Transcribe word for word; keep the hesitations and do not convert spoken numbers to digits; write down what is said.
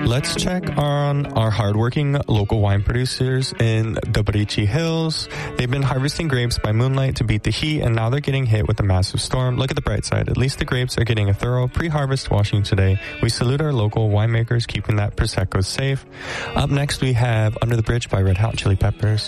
Let's check on our hardworking local wine producers in the Barichi Hills. They've been harvesting grapes by moonlight to beat the heat, and now they're getting hit with a massive storm. Look at the bright side. At least the grapes are getting a thorough pre-harvest washing today. We salute our local winemakers keeping that Prosecco safe. Up next, we have Under the Bridge by Red Hot Chili Peppers.